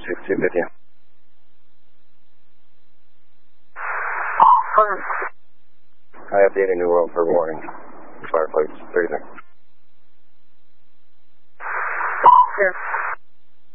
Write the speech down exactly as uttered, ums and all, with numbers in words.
six two fifty. I update a New World for warning. Fireflights, thirty seconds. Sure.